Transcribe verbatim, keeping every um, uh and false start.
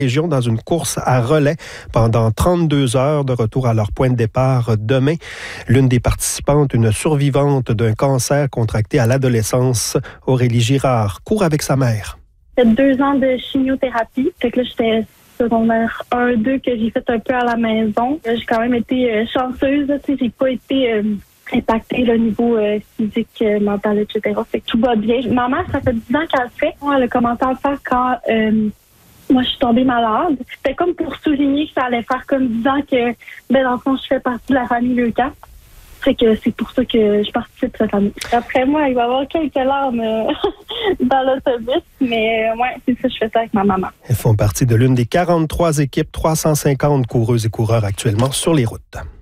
région dans une course à relais pendant trente-deux heures de retour à leur point de départ demain. L'une des participantes, une survivante d'un cancer contracté à l'adolescence, Aurélie Girard, court avec sa mère. J'ai fait deux ans de chimiothérapie. Fait que là, j'étais secondaire un deux que j'ai fait un peu à la maison. Là, j'ai quand même été euh, chanceuse. Là, j'ai pas été euh, impactée au niveau euh, physique, euh, mental, et cetera. Fait que tout va bien. Ma mère, ça fait dix ans qu'elle le fait. Moi, elle a commencé à le faire quand euh, moi, je suis tombée malade. C'était comme pour souligner que ça allait faire comme dix ans que, ben, dans le fond, je fais partie de la famille Leucas. Fait que c'est pour ça que je participe cette année. Après moi, il va y avoir quelques larmes euh, dans l'autobus, mais euh, ouais, c'est ça, je fais ça avec ma maman. Elles font partie de l'une des quarante-trois équipes, trois cent cinquante coureuses et coureurs actuellement sur les routes.